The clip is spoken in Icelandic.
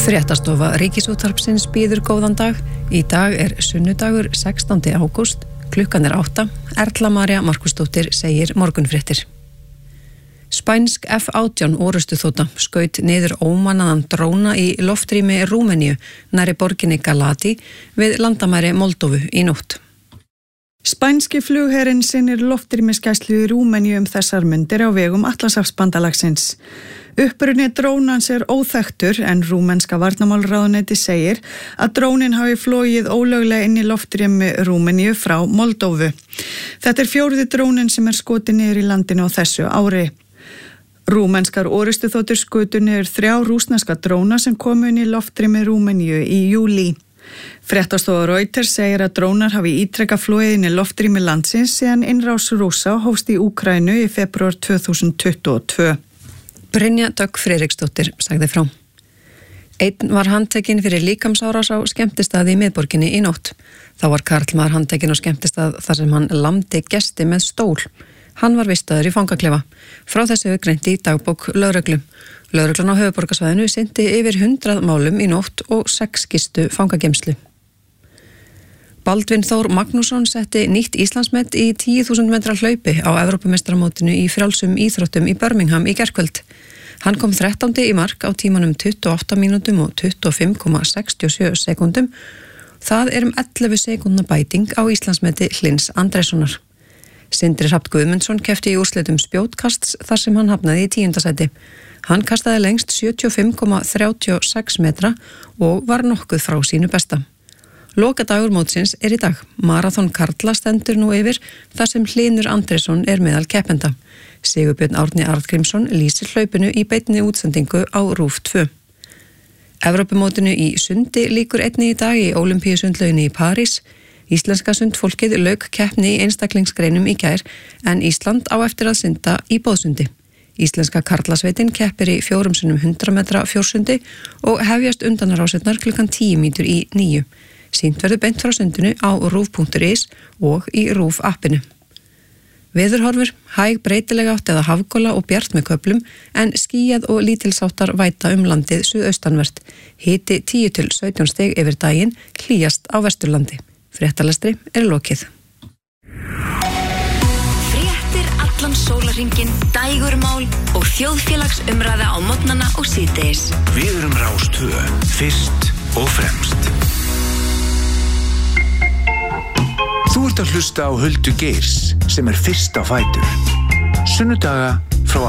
Fréttastofa Ríkisútvarpsins býður góðan dag. Í dag sunnudagur 16. ágúst, klukkan 8. Erla María Markusdóttir segir morgunfréttir. Spænsk F-18 orrustuþota skaut niður ómannaðan dróna í loftrými Rúmeníu nærri borginni Galati við landamæri Moldóvu í nótt. Spænski flugherinn sinnir loftrýmisgæslu í Rúmeníu þessar mundir á vegum Atlantshafsbandalagsins. Uppruni drónans óþekktur en rúmenska varnarmálaráðuneyti segir að drónin hafi flogið ólöglega inn í loftrými Rúmeníu frá Moldóvu. Þetta 4. drónin sem skotið niður í landinu á þessu ári. Rúmenskar orrustuþotur skutu niður 3 rússneska dróna sem komu inn í loftrými Rúmeníu í júlí. Fréttastofa Reuters segir að drónar hafi ítrekað flogið inn í loftrými landsins síðan innrás Rússa hófst í Úkraínu í febrúar 2022. Brynja Dögg Friðriksdóttir sagði frá. Einn var handtekinn fyrir líkamsárás á skemmtistaði í miðborginni í nótt. Þá var karlmaður handtekinn á skemmtistað þar sem hann lamdi gesti með stól. Hann var vistaður í fangaklefa. Frá þessu hefur greint í dagbók lögreglu. Lögreglan á höfuðborgarsvæðinu sinnti yfir 100 málum í nótt og 6 gistu fangageymslu. Baldvin Þór Magnússon setti nýtt Íslandsmet í 10.000 metra hlaupi á Evrópumeistaramótinu í frjálsum íþróttum í Birmingham í gærkvöld. Hann kom 13. í mark á tímanum 28 mínútum og 25,67 sekúndum. Það 11 sekúndna bæting á Íslandsmeti Hlyns Andréssonar. Sindri Hrafn Guðmundsson keppti í úrslitum spjótkasts þar sem hann hafnaði í 10. sæti. Hann kastaði lengst 75,36 metra og var nokkuð frá sínu besta. Lokadagur mótsins í dag. Maraþon karla stendur nú yfir þar sem Hlynur Andrésson meðal keppenda. Sigurbjörn Árni Arngrímsson lýsir hlaupinu í beinni útsendingu á RÚV 2. Evrópumótinu í sundi lýkur einnig í dag í Ólympíusundlauginni í París. Íslenska sundfólkið lauk keppni í einstaklingsgreinum í gær en Ísland á eftir að synda í boðsundi. Íslenska karlasveitin keppir í 4x100 metra fjórsundi og hefjast undanrásirnar klukkan 8:50 í 9. Sýnt verður beint frá sundinu á rúv.is og í RÚV appinu. Veðurhorfur, hæg breytileg átt eða hafgola og bjart með köflum en skýjað og lítilsáttar væta landið suðaustanvert. Hiti 10 til 17 stig yfir daginn, hlýjast á Vesturlandi. Fréttalestri lokið. Fréttir allan sólarhringinn, dægurmál og þjóðfélagsumræða á morgnana og síðdegis. Við erum Rás 2, fyrst og fremst. Þú ert að hlusta á Huldu Geirs sem fyrst á fætur. Sunnudaga